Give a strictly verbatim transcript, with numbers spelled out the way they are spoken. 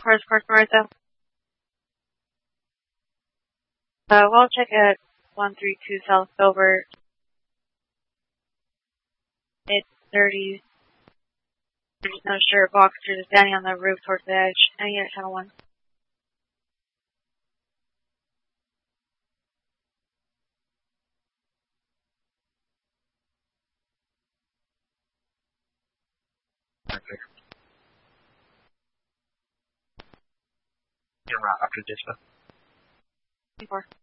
course, course, Martha. Uh, well check at one three two South Silver. It's thirty. There's no shirt box. You're just standing on the roof towards the edge. Any unit channel one. Perfect. En route after dispatch. Four.